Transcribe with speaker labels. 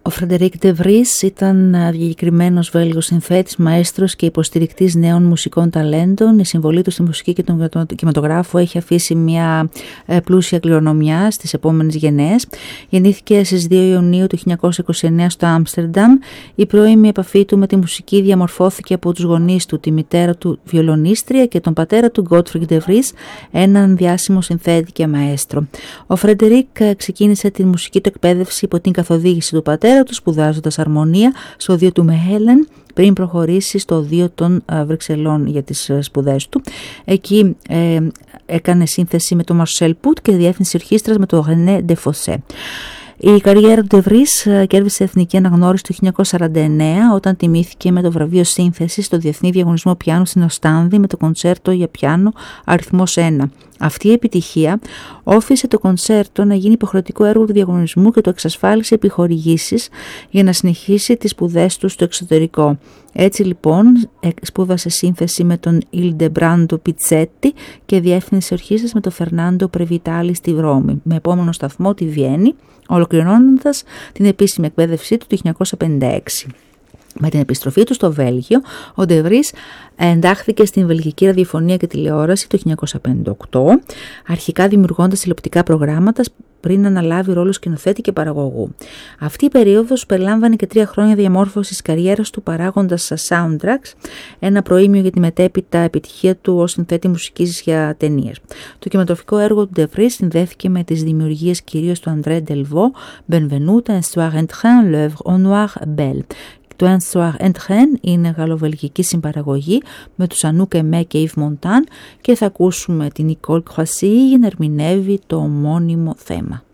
Speaker 1: Ο Φρεντερίκ ντε Βρύς ήταν διακεκριμένος Βέλγος συνθέτης, μαέστρος και υποστηρικτής νέων μουσικών ταλέντων. Η συμβολή του στη μουσική και τον κινηματογράφο έχει αφήσει μια πλούσια κληρονομιά στις επόμενες γενναίες. Γεννήθηκε στις 2 Ιουνίου του 1929 στο Άμστερνταμ. Η πρώιμη επαφή του με τη μουσική διαμορφώθηκε από τους γονείς του, τη μητέρα του βιολονίστρια και τον πατέρα του Γκότφριντ ντε Βρύς, έναν διάσημο συνθέτη και μαέστρο. Ο Φρεντερίκ ξεκίνησε τη μουσική του εκπαίδευση υπό την καθοδήγηση του πατέρα του, σπουδάζοντας αρμονία στο Οδείο του Μεχέλεν πριν προχωρήσει στο Οδείο των Βρυξελών για τις σπουδές του. Εκεί έκανε σύνθεση με τον Μαρσέλ Πουτ και διεύθυνση ορχήστρας με τον Ρενέ Ντεφοσέ. Η καριέρα του ντε Βρύς κέρδισε εθνική αναγνώριση το 1949 όταν τιμήθηκε με το βραβείο σύνθεσης στο Διεθνή Διαγωνισμό Πιάνου στην Οστάνδη με το κοντσέρτο για πιάνο αριθμός 1. Αυτή η επιτυχία όφησε το κοντσέρτο να γίνει υποχρεωτικό έργο του διαγωνισμού και το εξασφάλισε επιχορηγήσεις για να συνεχίσει τις σπουδές του στο εξωτερικό. Έτσι λοιπόν σπούδασε σύνθεση με τον Ιλντεμπράντο Πιτσέτη και διεύθυνση ορχήστρας με τον Φερνάντο Πρεβιτάλη στη Ρώμη, με επόμενο σταθμό τη Βιέννη, ολοκληρώνοντας την επίσημη εκπαίδευσή του το 1956. Με την επιστροφή του στο Βέλγιο, ο ντε Βρύς εντάχθηκε στην βελγική ραδιοφωνία και τηλεόραση το 1958, αρχικά δημιουργώντας τηλεοπτικά προγράμματα πριν αναλάβει ρόλο σκηνοθέτη και παραγωγού. Αυτή η περίοδος περιλάμβανε και 3 χρόνια διαμόρφωσης καριέρας του παράγοντας soundtracks, ένα προήμιο για τη μετέπειτα επιτυχία του ως συνθέτη μουσικής για ταινίες. Το κινηματογραφικό έργο του ντε Βρύς συνδέθηκε με τις δημιουργίες κυρίως του André Delvaux, Benvenuto, Un soir en train, L'œuvre au noir, Belle. Το Un soir en train είναι γαλλοβελγική συμπαραγωγή με τους Anouk Aimée και Yves Montand και θα ακούσουμε την Nicole Croissy να ερμηνεύει το ομώνυμο θέμα.